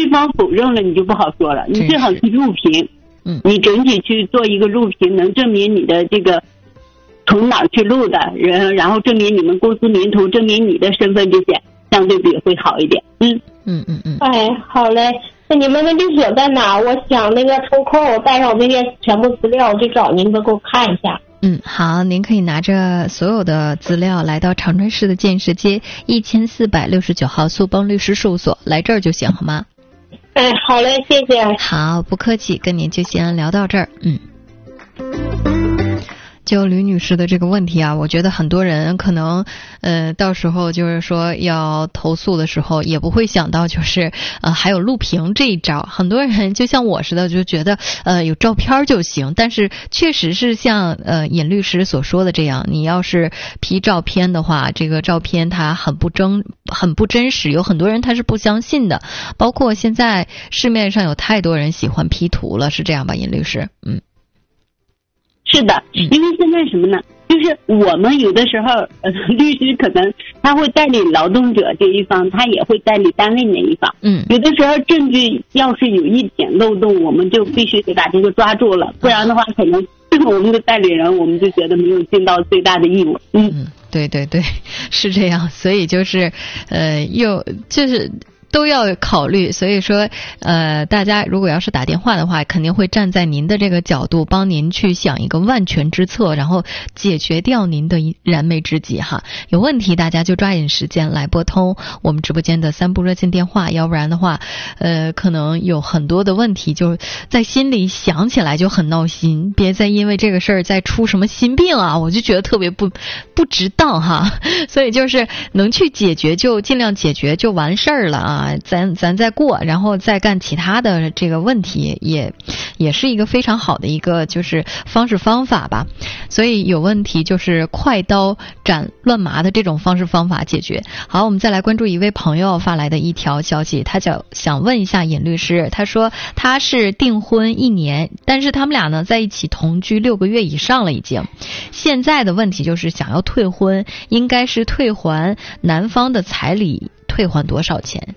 方否认了，你就不好说了。你最好去录屏，你整体去做一个录屏，能证明你的这个从哪儿去录的人，然后证明你们公司名图，证明你的身份，这些相对比会好一点。 哎，好嘞。那你们的地址在哪？我想那个抽空我带上我那些全部资料，我去找您们给我看一下。 好，您可以拿着所有的资料来到长春市的建设街1469号苏邦律师事务所，来这儿就行，好吗？ 哎，好嘞，谢谢。 好，不客气，跟您就先聊到这儿。就吕女士的这个问题啊，我觉得很多人可能到时候就是说要投诉的时候也不会想到就是还有录屏这一招。很多人就像我似的就觉得有照片就行，但是确实是像尹律师所说的这样，你要是 P 照片的话，这个照片它很不真实，有很多人他是不相信的。包括现在市面上有太多人喜欢 P 图了，是这样吧，尹律师？ 是的，因为现在什么呢？就是我们有的时候，律师可能他会代理劳动者这一方，他也会代理单位那一方。有的时候证据要是有一点漏洞，我们就必须得把这个抓住了，不然的话，可能我们的代理人我们就觉得没有尽到最大的义务。 对，是这样，所以就是都要考虑，所以说大家如果要是打电话的话，肯定会站在您的这个角度帮您去想一个万全之策，然后解决掉您的燃眉之急哈。有问题大家就抓紧时间来拨通我们直播间的3部热线电话，要不然的话可能有很多的问题就在心里想起来就很闹心，别再因为这个事儿再出什么心病啊，我就觉得特别不值当哈。所以就是能去解决就尽量解决就完事儿了啊。咱再过，然后再干其他的这个问题，也是一个非常好的一个就是方式方法吧。所以有问题就是快刀斩乱麻的这种方式方法解决。好，我们再来关注一位朋友发来的一条消息，他想问一下尹律师，他说他是订婚1年，但是他们俩呢在一起同居6个月以上了已经，现在的问题就是想要退婚，应该是退还男方的彩礼，退还多少钱？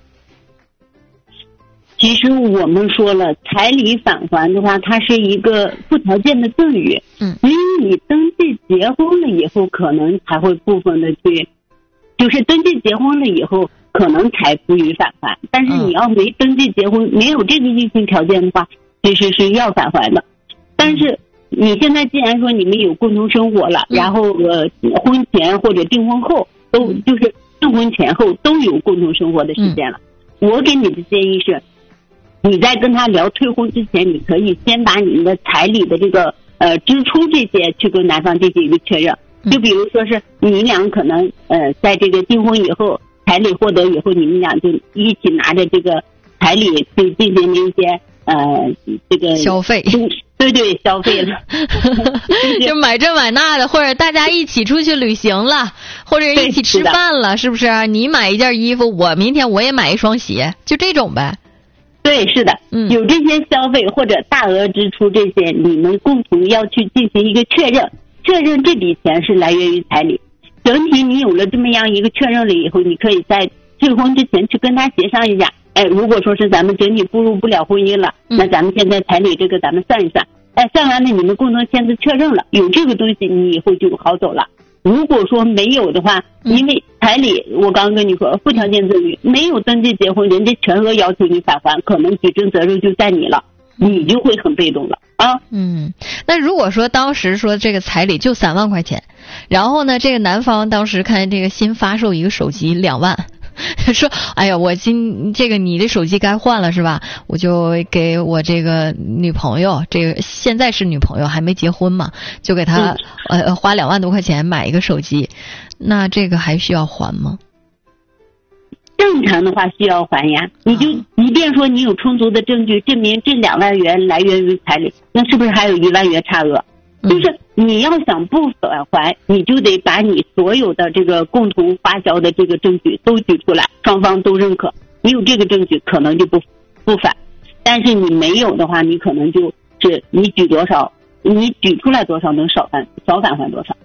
其实我们说了，彩礼返还的话，它是一个附条件的赠与。因为你登记结婚了以后，可能才会部分的去，就是登记结婚了以后，可能才予以返还。但是你要没登记结婚，没有这个硬性条件的话，其实是要返还的。但是你现在既然说你们有共同生活了，然后婚前或者订婚后都就是订婚前后都有共同生活的时间了，我给你的建议是，你在跟他聊退婚之前，你可以先把你们的彩礼的这个支出这些去跟男方进行一个确认。就比如说是你俩可能在这个订婚以后，彩礼获得以后，你们俩就一起拿着这个彩礼去进行一些这个消费。 对，消费了就买这买那的，或者大家一起出去旅行了，或者一起吃饭了，是不是？你买一件衣服，我明天我也买一双鞋，就这种呗。 对，是的，有这些消费或者大额支出，这些你们共同要去进行一个确认这笔钱是来源于彩礼。整体你有了这么样一个确认了以后，你可以在退婚之前去跟他协商一下。如果说是咱们整体步入不了婚姻了，那咱们现在彩礼这个咱们算一算，算完了你们共同签字确认了，有这个东西你以后就好走了。如果说没有的话，因为彩礼我刚刚跟你说附条件赠与，没有登记结婚，人家全额要求你返还，可能举证责任就在你了，你就会很被动了啊。 那如果说当时说这个彩礼就3万块钱，然后呢这个男方当时看这个新发售一个手机2万，说哎呀我这个你的手机该换了是吧，我就给我这个女朋友，这个现在是女朋友还没结婚嘛，就给她花2万多块钱买一个手机，那这个还需要还吗？ 正常的话需要还呀，你就即便说你有充足的证据证明这2万元来源于彩礼，那是不是还有1万元差额？就是你要想不返还，你就得把你所有的这个共同花销的这个证据都举出来，双方都认可，你有这个证据可能就不返，但是你没有的话，你可能就是你举多少，你举出来多少能少返还多少。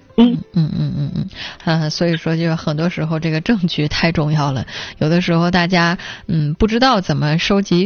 所以说就很多时候这个证据太重要了，有的时候大家不知道怎么收集